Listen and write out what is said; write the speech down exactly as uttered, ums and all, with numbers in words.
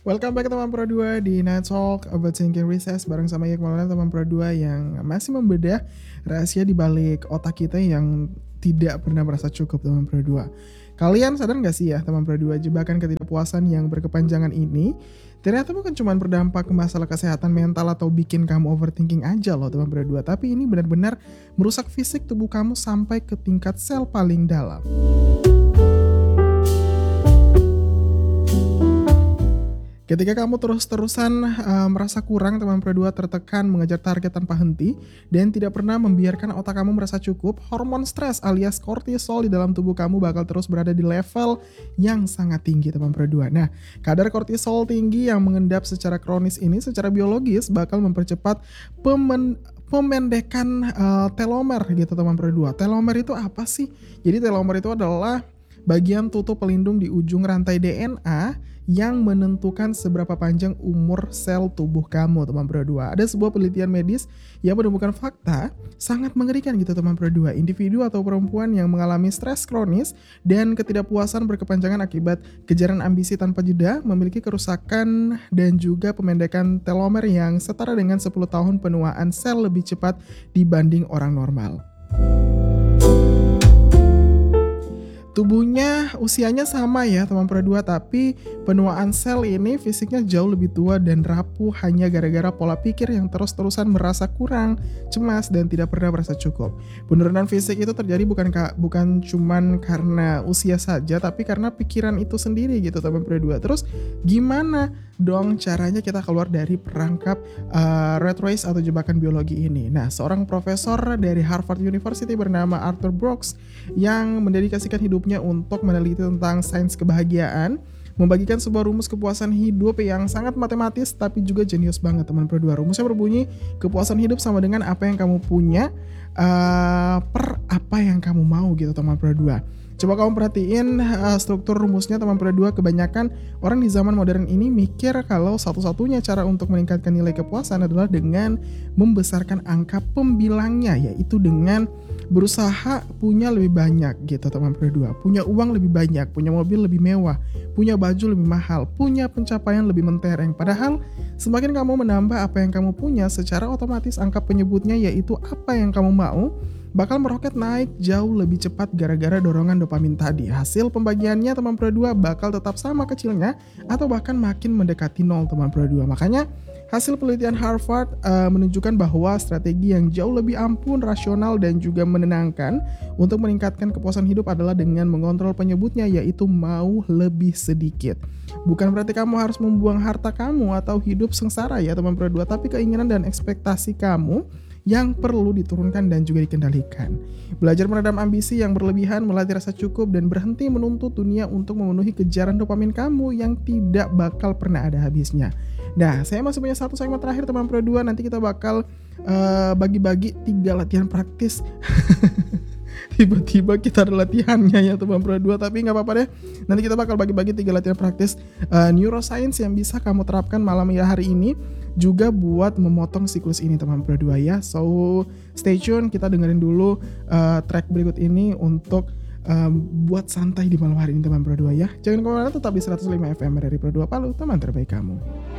Welcome back teman Pro dua di Night Talk about Thinking Recess bareng sama Yak Maulana teman Pro dua yang masih membedah rahasia di balik otak kita yang tidak pernah merasa cukup teman Pro dua. Kalian sadar gak sih ya teman Pro dua, jebakan ketidakpuasan yang berkepanjangan ini ternyata bukan cuma berdampak ke masalah kesehatan mental atau bikin kamu overthinking aja loh teman Pro dua, tapi ini benar-benar merusak fisik tubuh kamu sampai ke tingkat sel paling dalam. Ketika kamu terus-terusan uh, merasa kurang teman Pro dua, tertekan mengejar target tanpa henti dan tidak pernah membiarkan otak kamu merasa cukup, hormon stres alias kortisol di dalam tubuh kamu bakal terus berada di level yang sangat tinggi teman Pro dua. Nah, kadar kortisol tinggi yang mengendap secara kronis ini secara biologis bakal mempercepat pemen pemendekan uh, telomer gitu teman Pro dua. Telomer itu apa sih? Jadi telomer itu adalah bagian tutup pelindung di ujung rantai D N A yang menentukan seberapa panjang umur sel tubuh kamu teman Pro dua. Ada sebuah penelitian medis yang menemukan fakta sangat mengerikan gitu teman Pro dua. Individu atau perempuan yang mengalami stres kronis dan ketidakpuasan berkepanjangan akibat kejaran ambisi tanpa jeda memiliki kerusakan dan juga pemendekan telomer yang setara dengan sepuluh tahun penuaan sel lebih cepat dibanding orang normal. Tubuhnya usianya sama ya teman Pro dua, tapi penuaan sel ini fisiknya jauh lebih tua dan rapuh hanya gara-gara pola pikir yang terus-terusan merasa kurang, cemas, dan tidak pernah merasa cukup. Penurunan fisik itu terjadi bukan bukan cuman karena usia saja, tapi karena pikiran itu sendiri gitu teman Pro dua. Terus gimana dong caranya kita keluar dari perangkap uh, rat race atau jebakan biologi ini? Nah, seorang profesor dari Harvard University bernama Arthur Brooks yang mendedikasikan hidupnya untuk meneliti tentang sains kebahagiaan, membagikan sebuah rumus kepuasan hidup yang sangat matematis tapi juga jenius banget teman Pro dua. Rumusnya berbunyi, kepuasan hidup sama dengan apa yang kamu punya uh, per apa yang kamu mau gitu teman Pro dua. Coba kamu perhatiin uh, struktur rumusnya teman Pro dua. Kebanyakan orang di zaman modern ini mikir kalau satu-satunya cara untuk meningkatkan nilai kepuasan adalah dengan membesarkan angka pembilangnya, yaitu dengan berusaha punya lebih banyak gitu teman Pro dua. Punya uang lebih banyak, punya mobil lebih mewah, punya baju lebih mahal, punya pencapaian lebih mentereng. Padahal semakin kamu menambah apa yang kamu punya, secara otomatis angka penyebutnya yaitu apa yang kamu mau bakal meroket naik jauh lebih cepat gara-gara dorongan dopamin tadi. Hasil pembagiannya teman Pro dua bakal tetap sama kecilnya atau bahkan makin mendekati nol teman Pro dua. Makanya hasil penelitian Harvard uh, menunjukkan bahwa strategi yang jauh lebih ampun, rasional, dan juga menenangkan untuk meningkatkan kepuasan hidup adalah dengan mengontrol penyebutnya, yaitu mau lebih sedikit. Bukan berarti kamu harus membuang harta kamu atau hidup sengsara ya teman Pro dua, tapi keinginan dan ekspektasi kamu yang perlu diturunkan dan juga dikendalikan. Belajar meredam ambisi yang berlebihan, melatih rasa cukup, dan berhenti menuntut dunia untuk memenuhi kejaran dopamin kamu yang tidak bakal pernah ada habisnya. Nah, saya masih punya satu segmen terakhir teman Pro dua. Nanti kita bakal uh, bagi-bagi tiga latihan praktis. Tiba-tiba kita ada latihannya ya teman Pro dua, tapi gak apa-apa deh. Nanti kita bakal bagi-bagi tiga latihan praktis uh, neuroscience yang bisa kamu terapkan malam ya hari ini, juga buat memotong siklus ini teman Pro dua ya. So stay tune, kita dengerin dulu uh, track berikut ini untuk um, buat santai di malam hari ini teman Pro dua ya. Jangan kemana-mana, tetap di seratus lima F M dari Pro dua Palu, teman terbaik kamu.